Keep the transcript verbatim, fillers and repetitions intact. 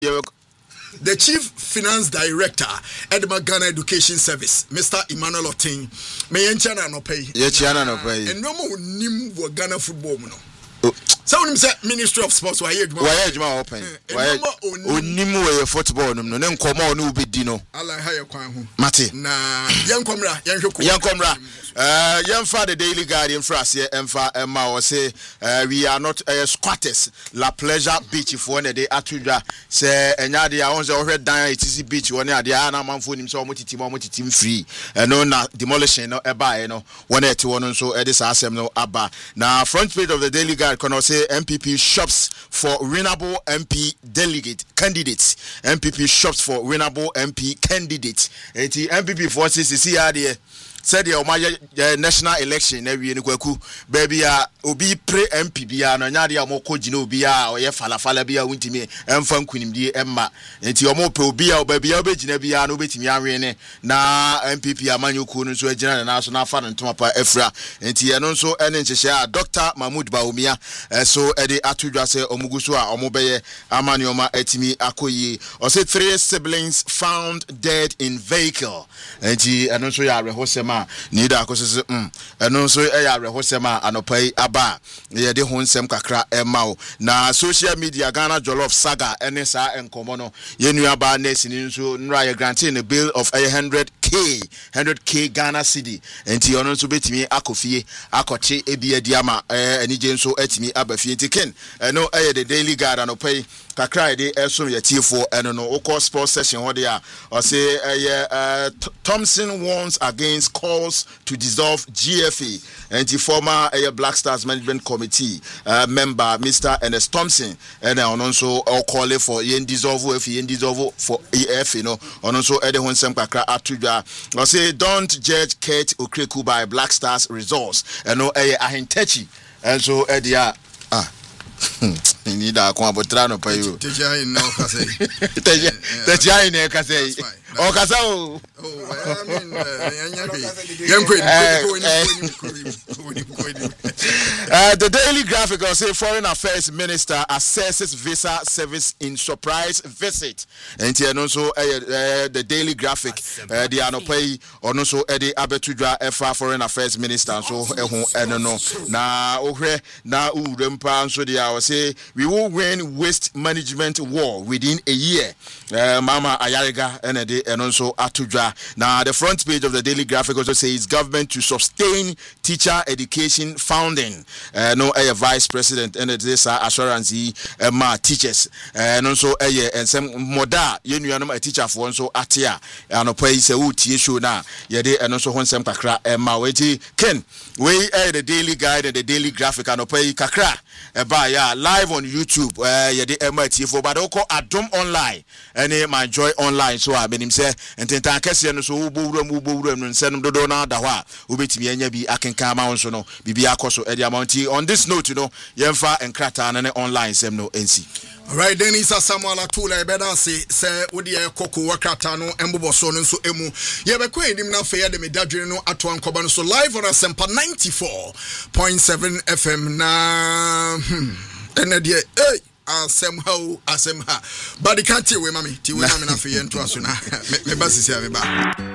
The Chief Finance Director at the Ghana Education Service, Mister Emmanuel Otin, may enchana no pay. Yechana no pay. And no more nim wo Ghana football no. So him say Ministry of Sports why you why you open. Why onimu we football no no nkomo no be di no. Ala ha ye kwan ho. Mate. Na yankomra yanhweko. Yankomra. Uh, Yemfa the Daily Guardian Frasia Emfa Emma or say uh, we are not uh, squatters. La Pleasure Beach for one day atuja say enyade a onse ohwe dan A T C Beach one day ana manfo nim so omotiti mo omotiti free and no na demolition no eba no one eti one so e dis asem no aba. Now front page of the Daily Guard can say M P P shops for winnable M P delegate candidates. M P P shops for winnable M P candidates. Eti M P P forces see here said the Omaya national election every in Kwaku baby a obi pre M P bia no nyade a moko gino bia o ye falafala bia wuntimi emfa nkunim die emma enti omo pe obi a baby a obegina bia no betimi anwe na M P P amanyoku no so agina na so na fa no ntoma efra enti ye no so ene nchehye a Doctor Mahmoud Baumia so e de atudwa se omuguso a omo beye amanioma atimi akoyi o say three siblings found dead in vehicle enti eno so ya rehosem Nida akosese mm eno so eya rehosema anopai aba ye de honsem kakra emao na social media Ghana Jollof saga ene sa enkomo no ye nuaba na sini nso nra ye granting a bill of one hundred K one hundred K Ghana cedi enti ono nso betimi akofie akoche ebia diama eh anije nso atimi abafie tiken eno eye the Daily Guard anopai kakra de eso ye tiefo eno no okọ sports session ho de a o say eh Thompson warns against calls to dissolve G F A and the former uh, Black Stars Management Committee uh, member Mister Ernest Thompson and uh, also uh, calling for yen dissolve if yen dissolve for E F you know and also Ede Honsem kakra atuja I say don't judge Kate Okreku by Black Stars results and no eh ahintechi and so Edia ah ni da ko abotra no pa yo teja in no ka say teja teja in e ka say o ka say o I mean uh the Daily Graphic will say Foreign Affairs Minister assesses visa service in surprise visit and here also uh, the Daily Graphic uh, the anopai ono so e de abetudwa efa Foreign Affairs Minister so ehun eno no na ohwe na urempa so dia I say we will win waste management war within a year. Uh, Mama Ayariga and and also Atudra. Now the front page of the Daily Graphic also says government to sustain teacher education funding. Uh, no a vice president and this assurance uh, ma teachers uh, and also a and some moda you know a teacher for also atia and pay se uti show na yede and also when some kakra ma weti ken we uh, the Daily Guide and the Daily Graphic and pay kakra eba ya live on YouTube uh, yede ema tifo but oko Adom online and my joy online so I mean him say ntenta kese no so ubowura mu ubowura no nsem dodo na da ho a obetimi anya bi akenka ma won so no bibi akoso e dia mounty on this note you know yemfa enkrata na online sem no ensi. All right, then is a Samuel Atula Beda say say odi e koko wakata no embobo so no so emu ye be ko edim na fa ye de medadwere no ato ankoba no so live on Asempa ninety-four point seven F M na hmm ene de eh asem how asem ha but the can't we mami ti we na me na fa ye nto aso na me ba sisi ame ba